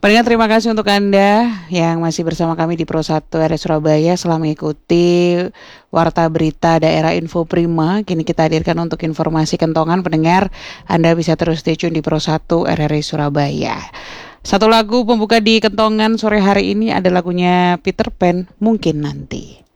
Pendengar, terima kasih untuk Anda yang masih bersama kami di Pro 1 RRI Surabaya setelah mengikuti Warta Berita Daerah Info Prima. Kini kita hadirkan untuk informasi kentongan pendengar. Anda bisa terus stay tune di Pro 1 RRI Surabaya. Satu lagu pembuka di kentongan sore hari ini ada lagunya Peter Pan, Mungkin Nanti.